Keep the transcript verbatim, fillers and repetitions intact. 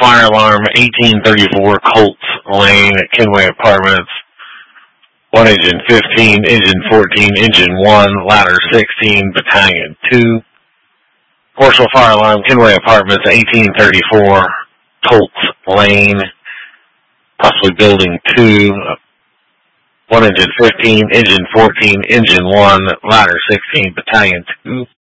fire alarm, eighteen thirty-four Colts Lane at Kenway Apartments. One engine fifteen, engine fourteen, engine one, ladder sixteen, battalion two. Horsesville fire alarm, Kenway Apartments, eighteen thirty-four Colts Lane, possibly building two. One engine fifteen, engine fourteen, engine one, ladder sixteen, battalion two.